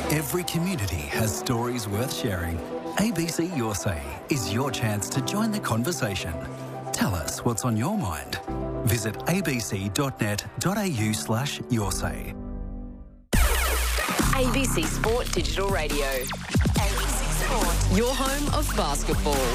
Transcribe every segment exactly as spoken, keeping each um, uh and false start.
Every community has stories worth sharing. A B C Your Say is your chance to join the conversation. Tell us what's on your mind. Visit abc.net.au slash your say. A B C Sport Digital Radio. A B C Sport. Your home of basketball.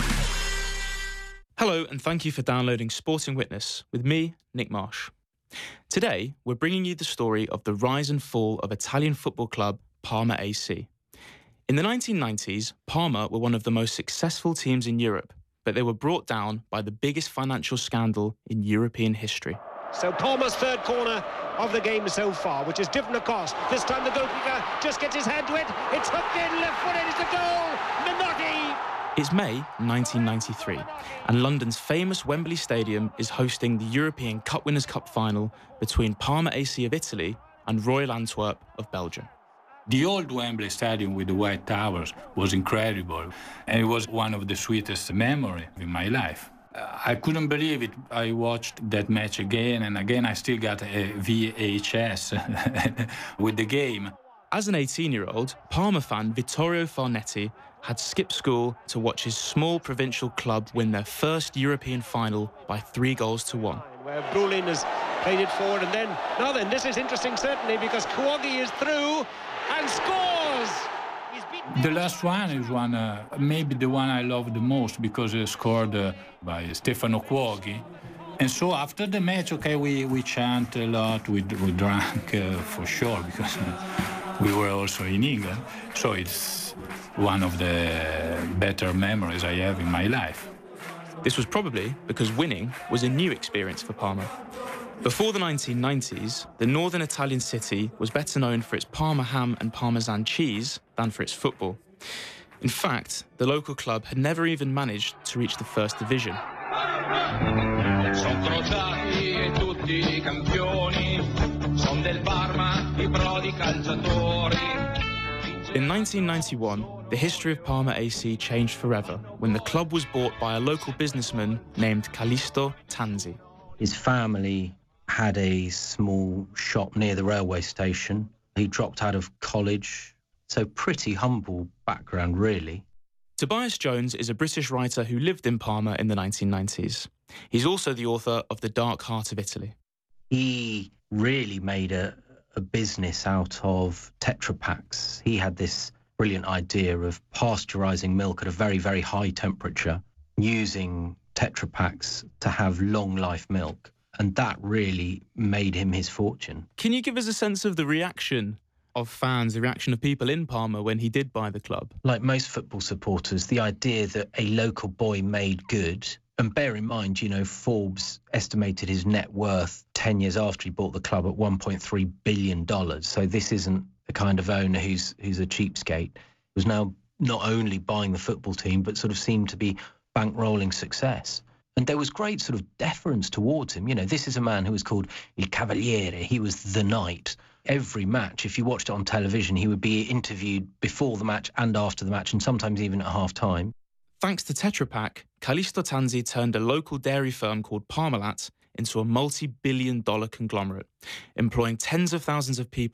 Hello and thank you for downloading Sporting Witness with me, Nick Marsh. Today, we're bringing you the story of the rise and fall of Italian football club Parma A C. In the nineteen nineties, Parma were one of the most successful teams in Europe, but they were brought down by the biggest financial scandal in European history. So Parma's third corner of the game so far, which is different across. This time the goalkeeper just gets his hand to it. It's hooked in, left footed, it's a goal! Minotti! It's May nineteen ninety-three, and London's famous Wembley Stadium is hosting the European Cup Winners' Cup final between Parma A C of Italy and Royal Antwerp of Belgium. The old Wembley Stadium with the White Towers was incredible, and it was one of the sweetest memories in my life. Uh, I couldn't believe it. I watched that match again and again. I still got a V H S with the game. As an eighteen-year-old, Parma fan Vittorio Farnetti had skipped school to watch his small provincial club win their first European final by three goals to one. Where Brulin has played it forward, and then, now then, this is interesting certainly because Kuogi is through and scores! He's beaten... The last one is one, uh, maybe the one I love the most because it scored uh, by Stefano Kuogi. And so after the match, okay, we, we chant a lot, we, we drank uh, for sure because uh, we were also in England. So it's one of the better memories I have in my life. This was probably because winning was a new experience for Parma. Before the nineteen nineties, the northern Italian city was better known for its Parma ham and Parmesan cheese than for its football. In fact, the local club had never even managed to reach the first division. In nineteen ninety-one, the history of Parma A C changed forever when the club was bought by a local businessman named Callisto Tanzi. His family had a small shop near the railway station. He dropped out of college, so pretty humble background, really. Tobias Jones is a British writer who lived in Parma in the nineteen nineties. He's also the author of The Dark Heart of Italy. He really made a, a business out of Tetra Paks. He had this brilliant idea of pasteurising milk at a very, very high temperature, using Tetra Paks to have long-life milk. And that really made him his fortune. Can you give us a sense of the reaction of fans, the reaction of people in Parma when he did buy the club? Like most football supporters, the idea that a local boy made good, and bear in mind, you know, Forbes estimated his net worth ten years after he bought the club at one point three billion dollars. So this isn't the kind of owner who's who's a cheapskate. He was now not only buying the football team, but sort of seemed to be bankrolling success. And there was great sort of deference towards him. You know, this is a man who was called Il Cavaliere. He was the knight. Every match, if you watched it on television, he would be interviewed before the match and after the match, and sometimes even at half-time. Thanks to Tetra Pak, Callisto Tanzi turned a local dairy firm called Parmalat into a multi-billion dollar conglomerate, employing tens of thousands of people